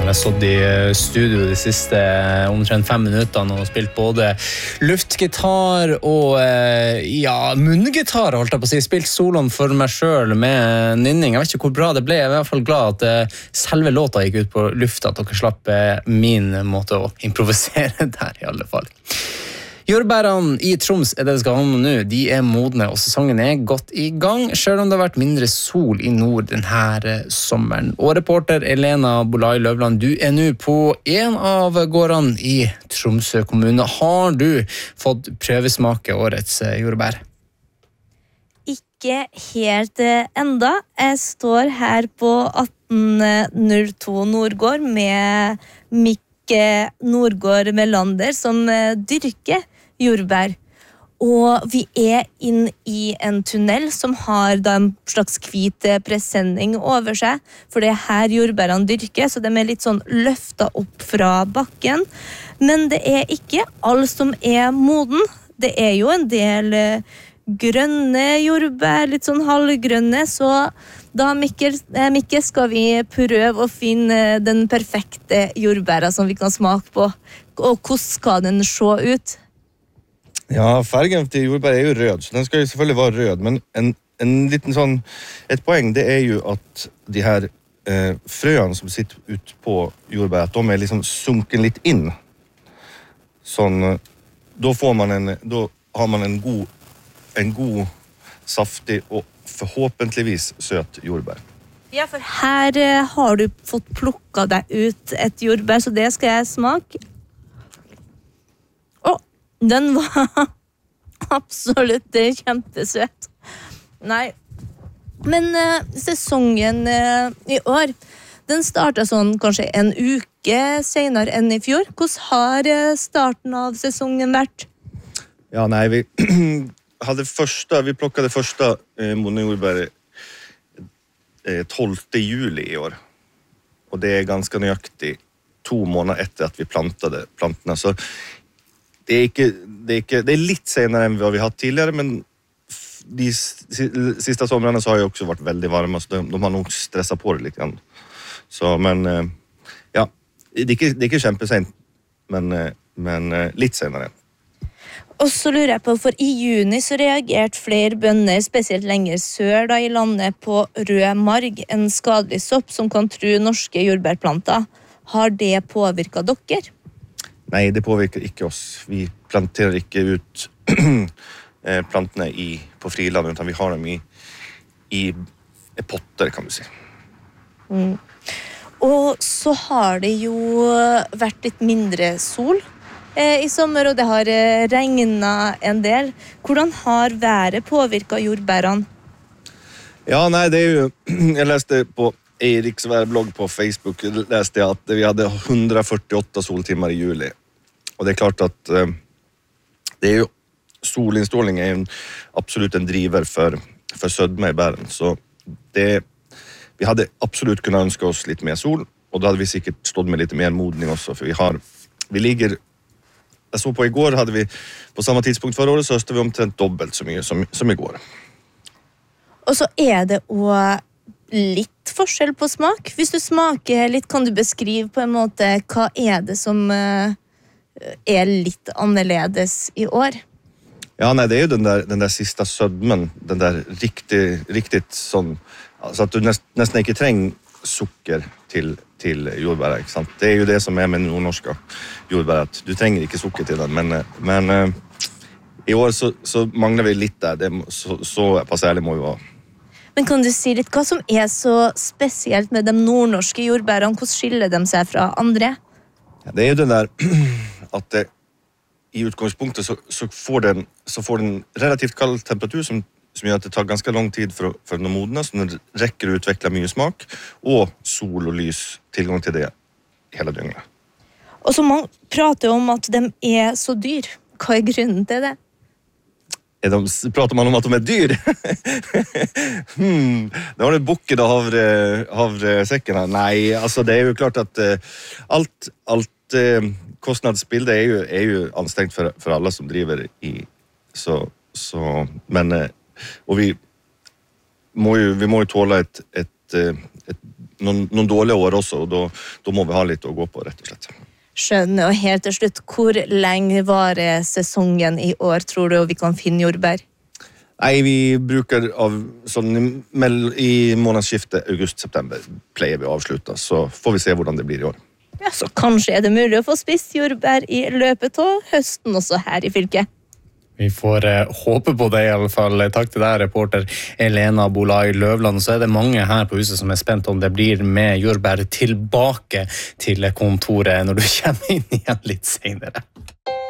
har jeg stått i studio de siste omtrent 5 minuttene og spilt både luftgitar og munngitar, holdt jeg på å si. Spilt soloen for meg selv med nynning. Jeg vet ikke hvor bra det ble. Jeg er i hvert fall glad at selve låta gikk ut på lufta, at dere slapp min måte å improvisere der i alle fall. Jordbærene i Troms det skal ha nå. De modne, og sesongen godt i gang, selv om det har vært mindre sol i nord denne sommeren. Og reporter Elena Bolai Løvland, du nå på en av gårdene i Tromsø kommune. Har du fått prøvesmake årets jordbær? Ikke helt enda. Jeg står her på 1802 Nordgård med Mikke Nordgård Melander som dyrker jordbær. Og vi inn i en tunnel som har da en slags hvit presenning over seg, for det her jordbærene dyrker, så de litt sånn løftet opp fra bakken. Men det ikke all som moden. Det jo en del grønne jordbær, litt sånn halvgrønne, så da, Mikke, skal vi prøve å finne den perfekte jordbæra som vi kan smake på. Og hvordan skal den se ut? Ja, fargen til jordbær jo rød, så den skal jo selvfølgelig være rød, men en liten sånn, et poeng det jo at de her frøene som sitter ut på jordbær, at de liksom sunken litt inn. Sånn, da har man en god, saftig og forhåpentligvis søt jordbær. Ja, for her har du fått plukket deg ut et jordbær, så det skal jeg smake. Den var absolutt kjempesøt. Nei, men sesongen i år, den startet sånn kanskje en uke senere enn i fjor. Hvordan har starten av sesongen vært? Ja, nei, vi plockade det första modne jordbär 12 juli i år. Och det ganska nöjaktigt 2 månader efter att vi plantade plantorna. Så det är lite senare än vad vi haft tidigare, men de sista somrarna så har ju också varit väldigt varma, så de har nog stressat på det lite grann. Så men ja, det är inte kämpesent, men lite senare. Og så lurer jeg på, for i juni så reagerte flere bønder, spesielt lenger sør da i landet, på rød marg, en skadelig sopp som kan true norske jordbærplanter. Har det påvirket dere? Nej, det påvirker ikke oss. Vi planterer ikke ut plantene på friland, utan vi har dem i potter, kan du si. Mm. Og så har det jo vært litt mindre sol i sommer, og det har regnet en del. Hvordan har været påvirket jordbærene? Ja, nej, det jo... Jag läste på Eriks värblogg på Facebook, läste jag att vi hade 148 soltimmar i juli. Och det klart att det ju... Solinstrålning absolut en driver för södma i bären. Så vi hade absolut kunnat önska oss lite mer sol, och då hade vi säkert stått med lite mer modning också, för vi ligger... Jag såg på igår hade vi på samma tidspunkt förra året så höstade vi omtrent dobbelt så mycket som igår. Och så det också litt forskjell på smak. Hvis du smaker litt, kan du beskrive på en måte hva det som litt annerledes i år? Ja, nej, det är ju den där sista södmen, den där riktigt sån, så att du nästan inte tränger socker till jordbär, ikke sant? Det jo det som med nordnorska jordbär, at du trenger ikke sukker til den, men i år så mangler vi litt der, så pass ærlig må vi være. Men kan du si litt hva som så spesielt med de nordnorske jordbærene, hvordan skiller de seg fra andre? Ja, det jo den der, at det, i utgangspunktet så får den relativt kald temperatur som gjør at det tar ganske lang tid for den å modne, så den rekker å utvikle mye smak, og sol og lys, tilgang til det hele døgnet. Og så man prater om at de så dyr. Hva grunnen til det? Prater man om at de dyr? Da har du bukket av havresekken her. Nei, altså det jo klart at alt kostnadsbildet jo anstrengt for alle som driver i, men og vi må jo tåle et noen dårlige år også, og da må vi ha litt å gå på, rett og slett. Skjønner, og helt til slutt, hvor lenge varer sesongen i år, tror du vi kan finne jordbær? Nei, vi bruker i månedsskiftet august-september pleier vi å avslutte, så får vi se hvordan det blir i år. Ja, så kanskje det mulig å få spist jordbær i løpet av høsten også her i fylket. Vi får håpe på det i alle fall. Takk til deg, reporter Elena Bolai Løvland. Så det mange her på huset som spent om det blir med jordbær tilbake til kontoret når du kommer inn igjen litt senere.